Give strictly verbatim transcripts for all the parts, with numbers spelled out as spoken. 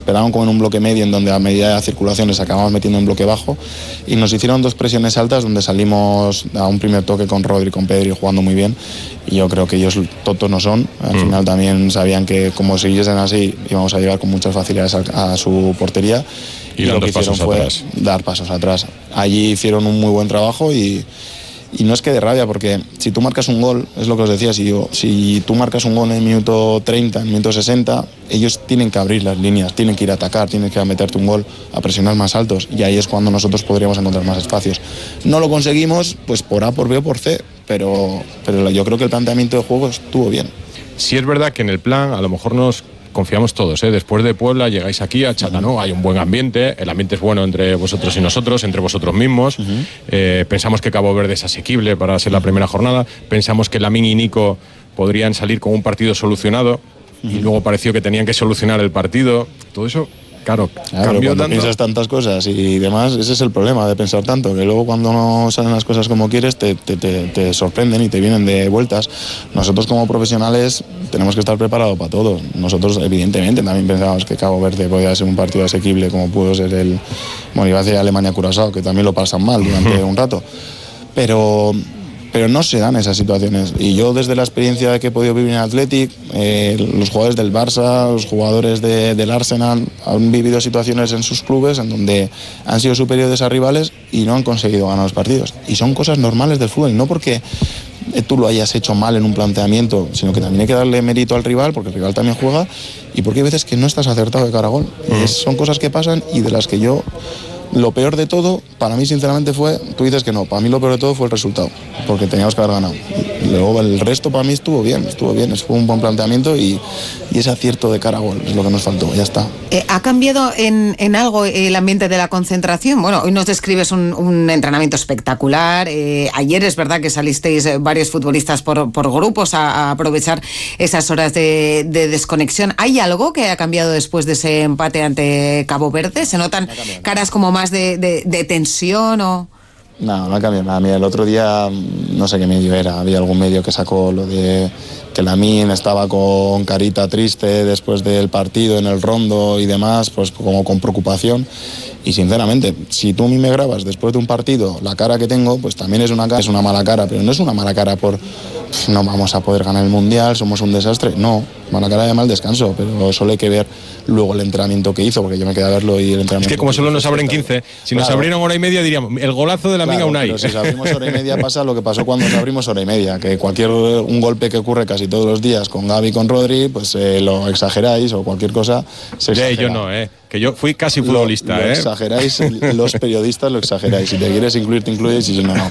Esperaban como en un bloque medio en donde a medida de la circulación les acabamos metiendo en bloque bajo y nos hicieron dos presiones altas donde salimos a un primer toque con Rodri, con Pedri jugando muy bien y yo creo que ellos tontos no son, al mm. final también sabían que como siguiesen así íbamos a llegar con muchas facilidades a, a su portería y, y lo que hicieron fue atrás. dar pasos atrás. Allí hicieron un muy buen trabajo y Y no es que de rabia, porque si tú marcas un gol, es lo que os decía, si, yo, si tú marcas un gol en el minuto treinta, en el minuto sesenta, ellos tienen que abrir las líneas, tienen que ir a atacar, tienen que meterte un gol, a presionar más altos, y ahí es cuando nosotros podríamos encontrar más espacios. No lo conseguimos, pues por A, por B o por C, pero, pero yo creo que el planteamiento de juego estuvo bien. Sí es verdad que en el plan a lo mejor nos confiamos todos, ¿eh? Después de Puebla llegáis aquí a Chatanó, hay un buen ambiente, el ambiente es bueno entre vosotros y nosotros, entre vosotros mismos. Uh-huh. eh, pensamos que Cabo Verde es asequible para ser la primera jornada, pensamos que Lamine y Nico podrían salir con un partido solucionado. Uh-huh. Y luego pareció que tenían que solucionar el partido, todo eso. Claro, claro, cambió cuando tanto. Piensas tantas cosas y demás, ese es el problema de pensar tanto, que luego cuando no salen las cosas como quieres te, te, te, te sorprenden y te vienen de vueltas. Nosotros como profesionales tenemos que estar preparados para todo. Nosotros evidentemente también pensábamos que Cabo Verde podía ser un partido asequible como pudo ser el, bueno, iba a decir Alemania-Curazao, que también lo pasan mal durante un rato, pero... pero no se dan esas situaciones y yo desde la experiencia que he podido vivir en Athletic, eh, los jugadores del Barça, los jugadores de, del Arsenal han vivido situaciones en sus clubes en donde han sido superiores a rivales y no han conseguido ganar los partidos y son cosas normales del fútbol, no porque tú lo hayas hecho mal en un planteamiento, sino que también hay que darle mérito al rival porque el rival también juega y porque hay veces que no estás acertado de cara a gol. Mm. Es, son cosas que pasan y de las que yo... Lo peor de todo, para mí sinceramente fue, tú dices que no, para mí lo peor de todo fue el resultado, porque teníamos que haber ganado. Luego el resto para mí estuvo bien, estuvo bien, fue un buen planteamiento y, y ese acierto de cara a gol es lo que nos faltó, ya está. Eh, ¿Ha cambiado en, en algo el ambiente de la concentración? Bueno, hoy nos describes un, un entrenamiento espectacular, eh, ayer es verdad que salisteis varios futbolistas por, por grupos a, a aprovechar esas horas de, de desconexión. ¿Hay algo que ha cambiado después de ese empate ante Cabo Verde? ¿Se notan caras como más De, de, de tensión o...? No, no ha cambiado nada. Mira, el otro día, no sé qué medio era, había algún medio que sacó lo de que Lamine estaba con carita triste después del partido en el rondo y demás, pues como con preocupación. Y sinceramente, si tú a mí me grabas después de un partido la cara que tengo, pues también es una cara, es una mala cara, pero no es una mala cara por no vamos a poder ganar el Mundial, somos un desastre. No, mala cara de mal descanso, pero solo hay que ver luego el entrenamiento que hizo, porque yo me quedé a verlo y el entrenamiento... Es que como solo nos abren quince, si claro. nos abrieron hora y media diríamos, el golazo de la Lamine Unai. Pero si nos abrimos hora y media pasa lo que pasó cuando nos abrimos hora y media, que cualquier un golpe que ocurre casi todos los días con Gavi y con Rodri, pues eh, lo exageráis o cualquier cosa se exagera. Sí, yo no, eh. Que yo fui casi futbolista, lo, lo ¿eh? exageráis, los periodistas lo exageráis. Si te quieres incluir, te incluyes y si no, no.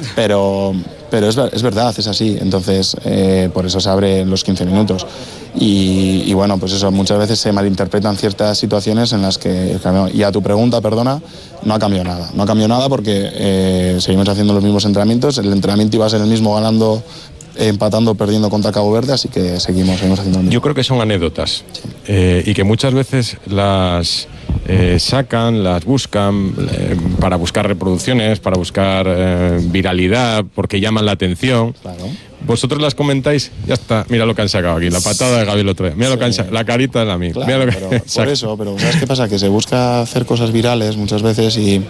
Pero, pero es, es verdad, es así. Entonces, eh, por eso se abre los quince minutos. Y, y bueno, pues eso, muchas veces se malinterpretan ciertas situaciones en las que... Y a tu pregunta, perdona, no ha cambiado nada. No ha cambiado nada porque eh, seguimos haciendo los mismos entrenamientos. El entrenamiento iba a ser el mismo ganando... empatando, perdiendo contra Cabo Verde, así que seguimos, seguimos haciendo lo mismo. Yo creo que son anécdotas, sí. eh, y que muchas veces las eh, sacan, las buscan eh, para buscar reproducciones, para buscar eh, viralidad, porque llaman la atención. Claro. Vosotros las comentáis, ya está, mira lo que han sacado aquí, la patada de Gavi el otro día, mira sí. lo que han sacado, la carita de la mía. Claro, mira lo que pero por eso, pero ¿sabes qué pasa? Que se busca hacer cosas virales muchas veces y...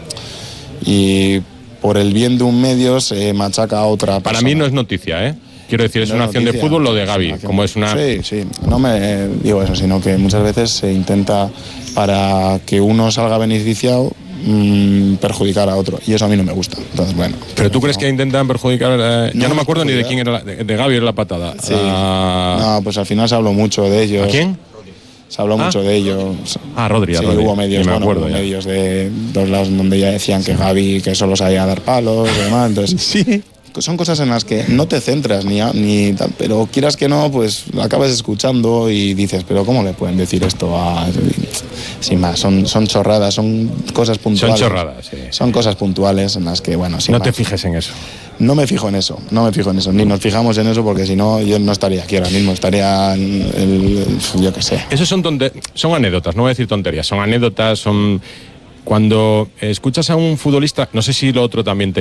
y por el bien de un medio se machaca a otra persona. Para mí no es noticia, ¿eh? Quiero decir, es no una acción noticia, de fútbol lo de Gavi, como es una... Sí, sí, no me digo eso, sino que muchas veces se intenta, para que uno salga beneficiado, mmm, perjudicar a otro, y eso a mí no me gusta. Entonces, bueno. ¿Pero tú crees no. que intentan perjudicar? Eh, no, ya no me acuerdo ni de quién era, la, de, de Gavi era la patada. Sí. Ah... No, pues al final se habló mucho de ellos. ¿A quién? Se habló ah. mucho de ellos. Ah, Rodri, sí, Rodri. Hubo medios, me bueno, acuerdo, hubo ya. medios de dos lados donde ya decían que Gavi que solo sabía dar palos y demás, entonces... Sí. Son cosas en las que no te centras, ni, a, ni pero quieras que no, pues acabas escuchando y dices, pero ¿cómo le pueden decir esto a...? Sin más, son, son chorradas, son cosas puntuales. Son chorradas, sí. Son cosas puntuales en las que, bueno, sin No más. te fijes en eso. No me fijo en eso, no me fijo en eso, ni nos fijamos en eso porque si no, yo no estaría aquí ahora mismo, estaría en el, yo qué sé. Eso son, tonte- son anécdotas, no voy a decir tonterías, son anécdotas, son... Cuando escuchas a un futbolista, no sé si lo otro también te